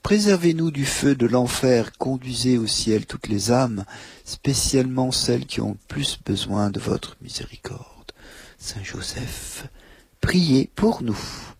Préservez-nous du feu de l'enfer, conduisez au ciel toutes les âmes, spécialement celles qui ont le plus besoin de votre miséricorde. Saint Joseph, priez pour nous.